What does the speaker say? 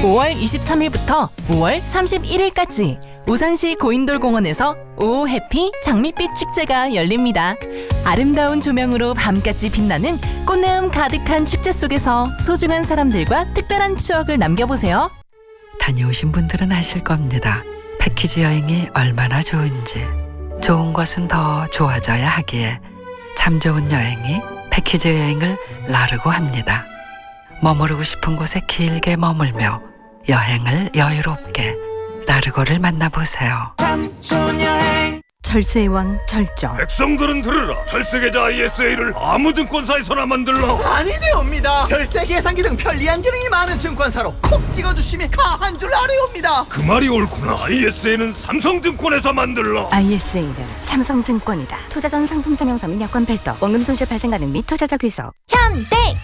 5월 23일부터 5월 31일까지 우산시 고인돌공원에서 오 해피 장밋빛 축제가 열립니다. 아름다운 조명으로 밤까지 빛나는 꽃내음 가득한 축제 속에서 소중한 사람들과 특별한 추억을 남겨보세요. 다녀오신 분들은 아실 겁니다. 패키지 여행이 얼마나 좋은지. 좋은 것은 더 좋아져야 하기에 참 좋은 여행이 패키지 여행을 나르고 합니다. 머무르고 싶은 곳에 길게 머물며 여행을 여유롭게 나르고를 만나보세요. 절세의 왕 절정. 백성들은 들으라. 절세계좌 ISA를 아무 증권사에서나 만들라. 아니되옵니다. 절세 계산기 등 편리한 기능이 많은 증권사로 콕 찍어주시면 가한 줄 아뢰옵니다. 그 말이 옳구나. ISA는 삼성증권에서 만들라. ISA는 삼성증권이다. 투자 전 상품 설명서 및 여건 별도, 원금 손실 발생 가능 및 투자자 귀속. 현대